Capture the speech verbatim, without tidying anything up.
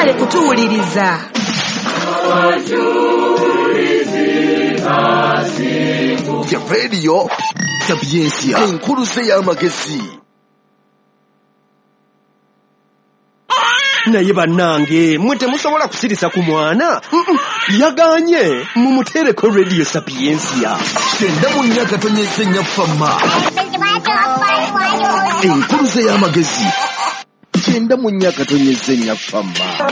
mwebale kutuwuliriza. Ya radio Sapiensia enkulu y'amagezi. Naye bannange mwe temusobola kusirisa ku mwana yaganye mumutereko Radio Sapiensia. Kyenda mu nnyaka tonyezenya fama enkulu y'amagezi. Kyenda mu nnyaka tonyezenya fama.